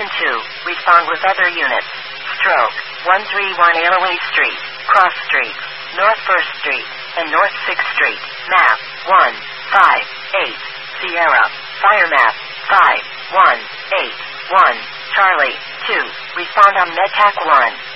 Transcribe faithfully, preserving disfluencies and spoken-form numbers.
Station two, respond with other units. Stroke, one thirty-one Airway Street, Cross Street, North first Street, and North sixth Street. Map, one five eight. Sierra, Fire Map, five one eight one. Charlie, two, respond on MedTac one.